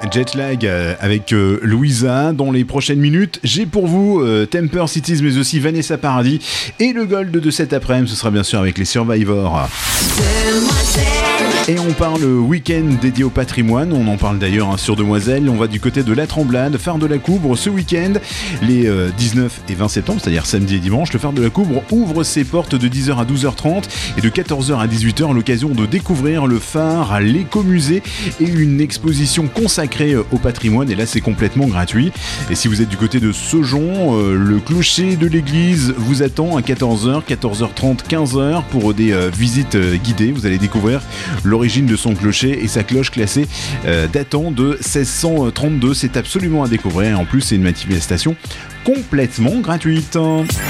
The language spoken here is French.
Jetlag avec Louisa. Dans les prochaines minutes, j'ai pour vous Temper Cities, mais aussi Vanessa Paradis. Et le Gold de cet après-midi, ce sera bien sûr avec les Survivors. Et on parle week-end dédié au patrimoine. On en parle d'ailleurs sur Demoiselle. On va du côté de la Tremblade, Phare de la Coubre. Ce week-end, les 19 et 20 septembre, c'est-à-dire samedi et dimanche, le Phare de la Coubre ouvre ses portes de 10h à 12h30 et de 14h à 18h, à l'occasion de découvrir le phare, l'écomusée et une exposition consacrée au patrimoine. Et là, c'est complètement gratuit. Et si vous êtes du côté de Saujon, le clocher de l'église vous attend à 14h, 14h30, 15h pour des visites guidées. Vous allez découvrir l'origine de son clocher et sa cloche classée datant de 1632. C'est absolument à découvrir. En plus, c'est une manifestation complètement gratuite.